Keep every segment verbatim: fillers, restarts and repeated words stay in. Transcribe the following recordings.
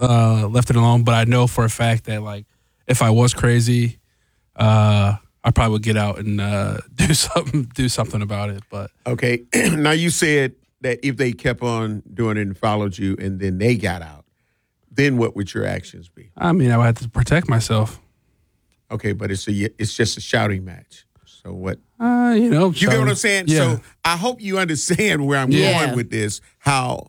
uh, left it alone. But I know for a fact that like if I was crazy, uh, I probably would get out and uh, do something do something about it. But okay, now you said that if they kept on doing it and followed you, and then they got out, then what would your actions be? I mean, I would have to protect myself. Okay, but it's a it's just a shouting match. So what? Uh, you know, you get what I'm saying. Yeah. So I hope you understand where I'm Yeah. going with this. How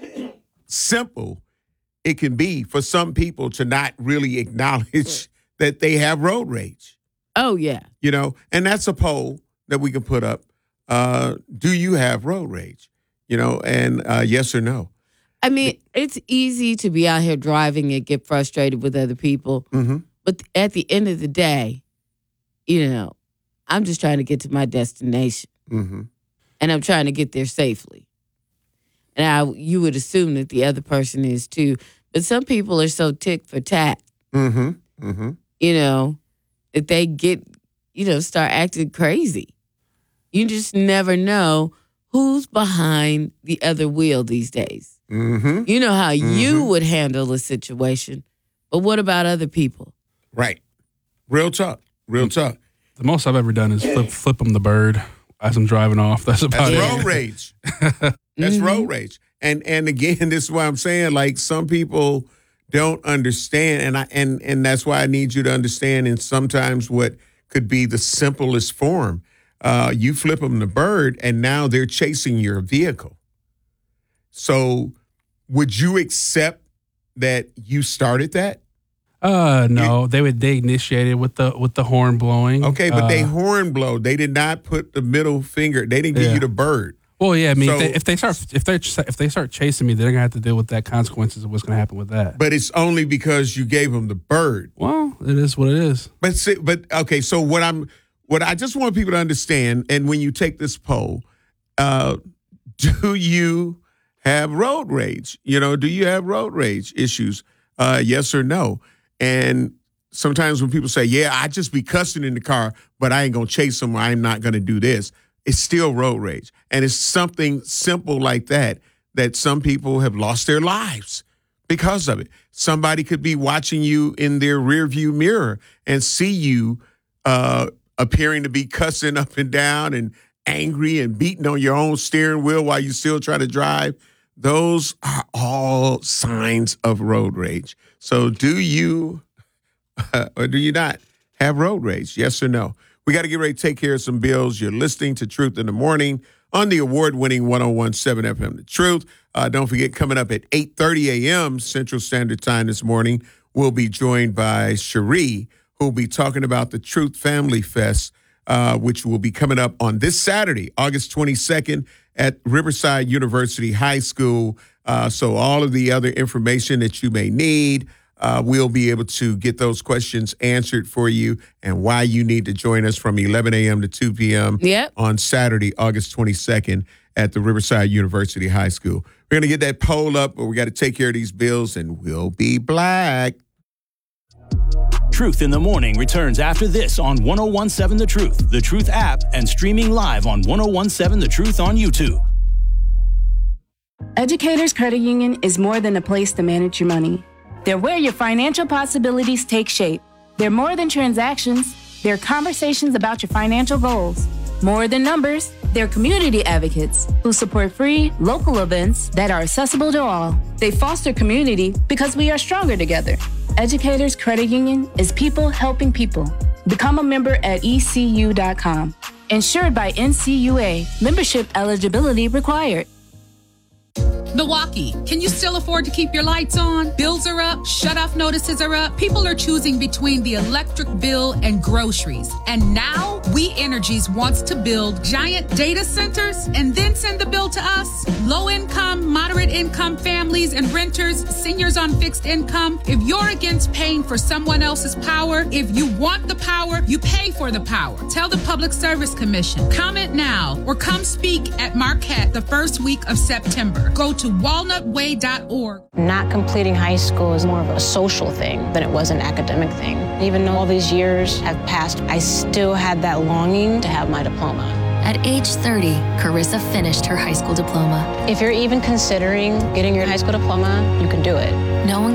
simple it can be for some people to not really acknowledge that they have road rage. Oh, yeah. You know, and that's a poll that we can put up. Uh, do you have road rage? You know, and uh, yes or no. I mean, it's easy to be out here driving and get frustrated with other people. Mm-hmm. But at the end of the day, you know, I'm just trying to get to my destination. Mm-hmm. And I'm trying to get there safely. And I, you would assume that the other person is too. But some people are so tick for tat, Mm-hmm. Mm-hmm. you know, that they get, you know, start acting crazy. You just never know who's behind the other wheel these days. Mm-hmm. You know how you Mhm. would handle a situation, but what about other people? Right. Real talk. Real talk. The most I've ever done is flip flip them the bird as I'm driving off. That's about That's it. road rage. That's Mhm. road rage. And and again, this is why I'm saying, like, some people don't understand, and I and and that's why I need you to understand. And sometimes what could be the simplest form, uh, you flip them the bird, and now they're chasing your vehicle. So, would you accept that you started that? Uh, no, they would they initiated with the with the horn blowing. Okay, but they Uh, horn blow. They did not put the middle finger. They didn't give Yeah. you the bird. Well, yeah, I mean, So- if, they, if they start if they if they start chasing me, they're gonna have to deal with that consequences of what's gonna happen with that. But it's only because you gave them the bird. Well, it is what it is. But see, but okay, so what I'm what I just want people to understand, and when you take this poll, uh, do you have road rage? You know, do you have road rage issues? Uh, yes or no? And sometimes when people say, "Yeah, I just be cussing in the car, but I ain't gonna chase them. I'm not gonna do this," it's still road rage, and it's something simple like that that some people have lost their lives because of it. Somebody could be watching you in their rearview mirror and see you uh, appearing to be cussing up and down and angry and beating on your own steering wheel while you still try to drive. Those are all signs of road rage. So do you uh, or do you not have road rage? Yes or no? We got to get ready to take care of some bills. You're listening to Truth in the Morning on the award-winning one oh one point seven F M The Truth. Uh, don't forget, coming up at eight thirty a.m. Central Standard Time this morning, we'll be joined by Cherie, who will be talking about the Truth Family Fest, uh, which will be coming up on this Saturday, August twenty-second, at Riverside University High School. Uh, so all of the other information that you may need, uh, we'll be able to get those questions answered for you, and why you need to join us from eleven a.m. to two p.m. Yep. on Saturday, August twenty-second at the Riverside University High School. We're going to get that poll up, but we got to take care of these bills, and we'll be black. Truth in the Morning returns after this on one oh one point seven The Truth, The Truth app, and streaming live on one oh one point seven The Truth on YouTube. Educators Credit Union is more than a place to manage your money. They're where your financial possibilities take shape. They're more than transactions. They're conversations about your financial goals. More than numbers, they're community advocates who support free, local events that are accessible to all. They foster community because we are stronger together. Educators Credit Union is people helping people. Become a member at E C U dot com. Insured by N C U A. Membership eligibility required. Milwaukee, can you still afford to keep your lights on? Bills are up, shut-off notices are up. People are choosing between the electric bill and groceries. And now, We Energies wants to build giant data centers and then send the bill to us. Low-income, moderate-income families and renters, seniors on fixed income. If you're against paying for someone else's power, if you want the power, you pay for the power. Tell the Public Service Commission. Comment now or come speak at Marquette the first week of September. Go to walnut way dot org. Not completing high school is more of a social thing than it was an academic thing. Even though all these years have passed, I still had that longing to have my diploma. At age thirty, Carissa finished her high school diploma. If you're even considering getting your high school diploma, you can do it. Knowing